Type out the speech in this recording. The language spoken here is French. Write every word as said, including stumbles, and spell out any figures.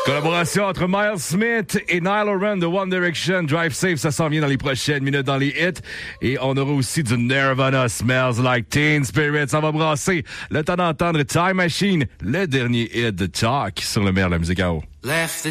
Collaboration entre Miles Smith et Niall Horan de One Direction. Drive Safe, ça s'en vient dans les prochaines minutes dans les hits. Et on aura aussi du Nirvana, Smells Like Teen Spirit. Ça va brasser. Le temps d'entendre Time Machine, le dernier hit de Talk sur le meilleur de la musique à eau. Left